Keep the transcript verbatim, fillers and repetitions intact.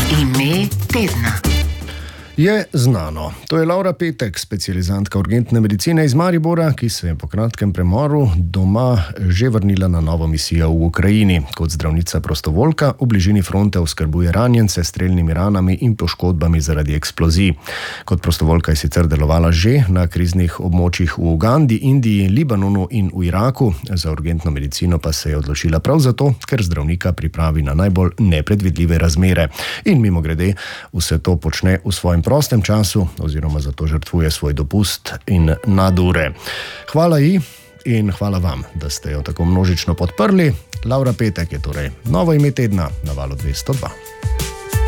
Ime tedna. Je znano. To je Laura Petek, specializantka urgentne medicine iz Maribora, ki se je po kratkem premoru doma že vrnila na novo misijo v Ukrajini. Kot zdravnica prostovoljka v bližini fronte oskrbuje ranjence s strelnimi ranami in poškodbami zaradi eksplozij. Kot prostovoljka je sicer delovala že na kriznih območjih v Ugandi, Indiji, Libanonu in v Iraku. Za urgentno medicino pa se je odločila prav zato, ker zdravnika pripravi na najbolj nepredvidljive razmere. In mimogrede, vse to počne v svojem prostem času oziroma zato žrtvuje svoj dopust in nadure. Hvala ji in hvala vam, da ste jo tako množično podprli. Laura Petek je torej novo ime tedna na Valu dvesto dva.